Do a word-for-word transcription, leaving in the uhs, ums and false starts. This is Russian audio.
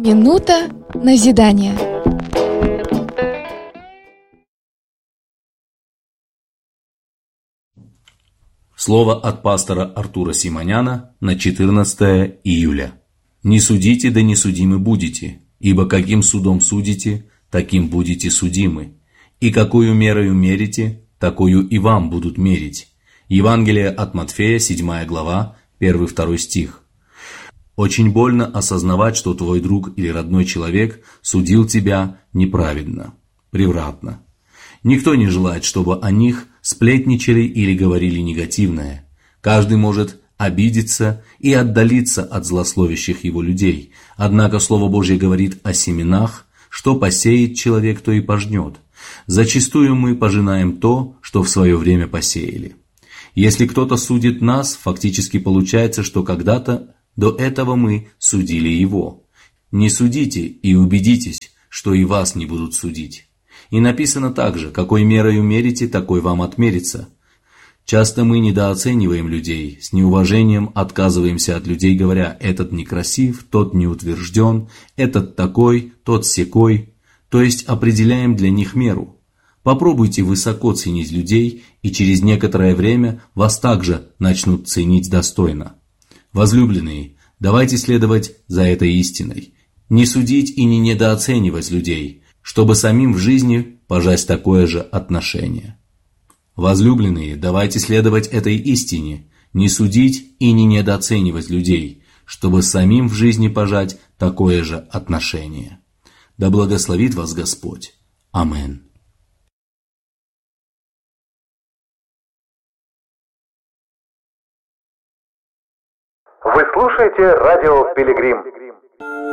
Минута назидания. Слово от пастора Артура Симоняна на четырнадцатое июля. «Не судите, да не судимы будете, ибо каким судом судите, таким будете судимы, и какую мерою мерите, такую и вам будут мерить». Евангелие от Матфея, седьмая глава, первый-второй стих. Очень больно осознавать, что твой друг или родной человек судил тебя неправедно, превратно. Никто не желает, чтобы о них сплетничали или говорили негативное. Каждый может обидеться и отдалиться от злословящих его людей. Однако Слово Божье говорит о семенах, что посеет человек, то и пожнет. Зачастую мы пожинаем то, что в свое время посеяли. Если кто-то судит нас, фактически получается, что когда-то до этого мы судили его. Не судите и убедитесь, что и вас не будут судить. И написано также: какой мерою мерите, такой вам отмерится. Часто мы недооцениваем людей, с неуважением отказываемся от людей, говоря: этот некрасив, тот не утвержден, этот такой, тот сякой, то есть определяем для них меру. Попробуйте высоко ценить людей, и через некоторое время вас также начнут ценить достойно. Возлюбленные, давайте следовать за этой истиной. Не судить и не недооценивать людей, чтобы самим в жизни пожать такое же отношение. Возлюбленные, давайте следовать этой истине, не судить и не недооценивать людей, чтобы самим в жизни пожать такое же отношение. Да благословит вас Господь. Аминь. Вы слушаете радио «Пилигрим».